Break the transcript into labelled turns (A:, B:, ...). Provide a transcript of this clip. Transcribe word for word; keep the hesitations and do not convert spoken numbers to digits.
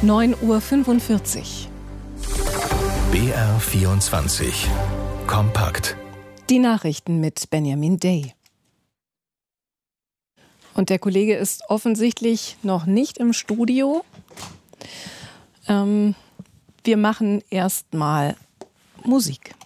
A: neun Uhr fünfundvierzig.
B: B R vierundzwanzig. Kompakt.
A: Die Nachrichten mit Benjamin Day. Und der Kollege ist offensichtlich noch nicht im Studio. Ähm, wir machen erst mal Musik.